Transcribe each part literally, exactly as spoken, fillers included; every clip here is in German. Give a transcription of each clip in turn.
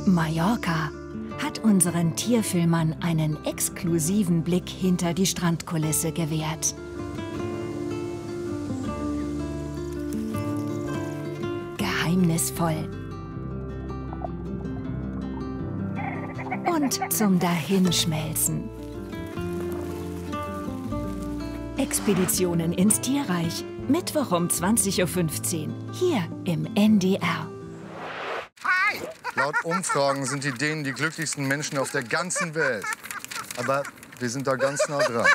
Mallorca hat unseren Tierfilmern einen exklusiven Blick hinter die Strandkulisse gewährt. Geheimnisvoll und zum Dahinschmelzen. Expeditionen ins Tierreich, Mittwoch um zwanzig Uhr fünfzehn, hier im N D R. Laut Umfragen sind die Dänen die glücklichsten Menschen auf der ganzen Welt. Aber wir sind da ganz nah dran.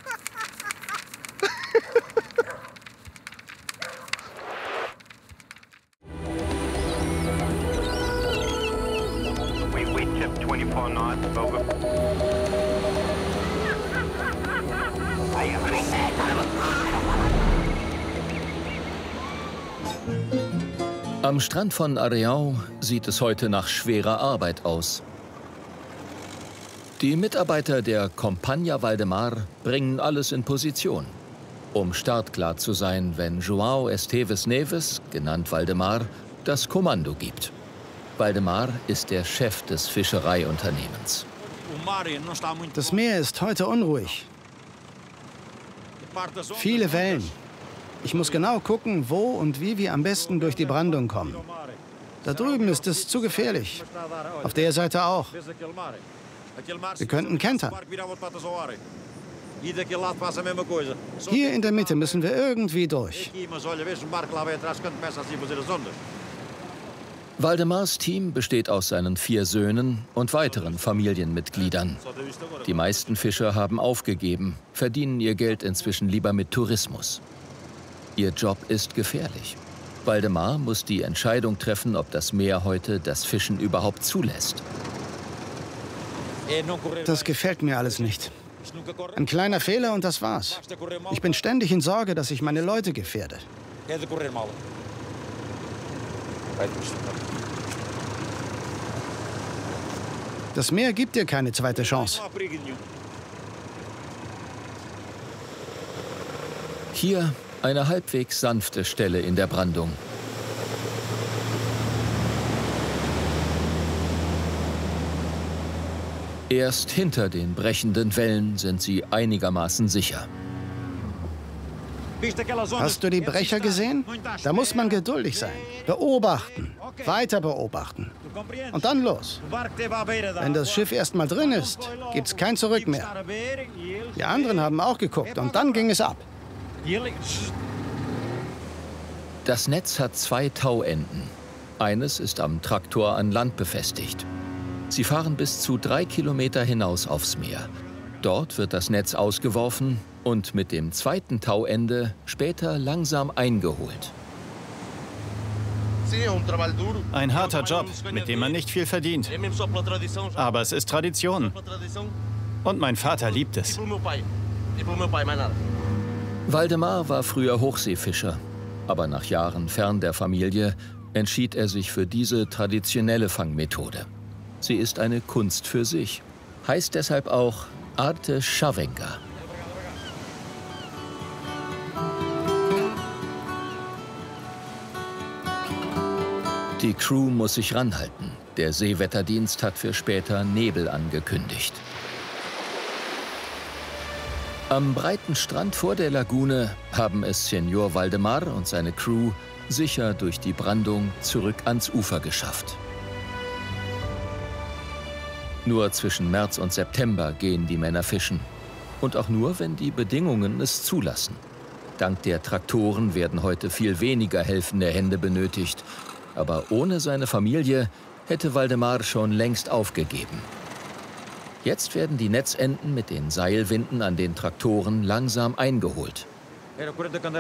Am Strand von Arraial sieht es heute nach schwerer Arbeit aus. Die Mitarbeiter der Companyia Valdemar bringen alles in Position, um startklar zu sein, wenn João Esteves Neves, genannt Valdemar, das Kommando gibt. Valdemar ist der Chef des Fischereiunternehmens. Das Meer ist heute unruhig. Viele Wellen. Ich muss genau gucken, wo und wie wir am besten durch die Brandung kommen. Da drüben ist es zu gefährlich. Auf der Seite auch. Wir könnten kentern. Hier in der Mitte müssen wir irgendwie durch. Valdemars Team besteht aus seinen vier Söhnen und weiteren Familienmitgliedern. Die meisten Fischer haben aufgegeben, verdienen ihr Geld inzwischen lieber mit Tourismus. Ihr Job ist gefährlich. Valdemar muss die Entscheidung treffen, ob das Meer heute das Fischen überhaupt zulässt. Das gefällt mir alles nicht. Ein kleiner Fehler und das war's. Ich bin ständig in Sorge, dass ich meine Leute gefährde. Das Meer gibt dir keine zweite Chance. Hier eine halbwegs sanfte Stelle in der Brandung. Erst hinter den brechenden Wellen sind sie einigermaßen sicher. Hast du die Brecher gesehen? Da muss man geduldig sein. Beobachten, weiter beobachten. Und dann los. Wenn das Schiff erst mal drin ist, gibt's kein Zurück mehr. Die anderen haben auch geguckt und dann ging es ab. Das Netz hat zwei Tauenden. Eines ist am Traktor an Land befestigt. Sie fahren bis zu drei Kilometer hinaus aufs Meer. Dort wird das Netz ausgeworfen und mit dem zweiten Tauende später langsam eingeholt. Ein harter Job, mit dem man nicht viel verdient. Aber es ist Tradition. Und mein Vater liebt es. Valdemar war früher Hochseefischer, aber nach Jahren fern der Familie entschied er sich für diese traditionelle Fangmethode. Sie ist eine Kunst für sich, heißt deshalb auch Arte Chavenga. Die Crew muss sich ranhalten. Der Seewetterdienst hat für später Nebel angekündigt. Am breiten Strand vor der Lagune haben es Senor Valdemar und seine Crew sicher durch die Brandung zurück ans Ufer geschafft. Nur zwischen März und September gehen die Männer fischen. Und auch nur, wenn die Bedingungen es zulassen. Dank der Traktoren werden heute viel weniger helfende Hände benötigt. Aber ohne seine Familie hätte Valdemar schon längst aufgegeben. Jetzt werden die Netzenden mit den Seilwinden an den Traktoren langsam eingeholt.